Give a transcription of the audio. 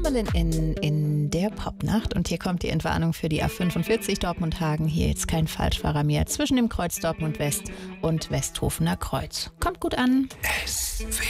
Timbaland in der Popnacht. Und hier kommt die Entwarnung für die A45 Dortmund-Hagen. Hier jetzt kein Falschfahrer mehr zwischen dem Kreuz Dortmund West und Westhofener Kreuz. Kommt gut an.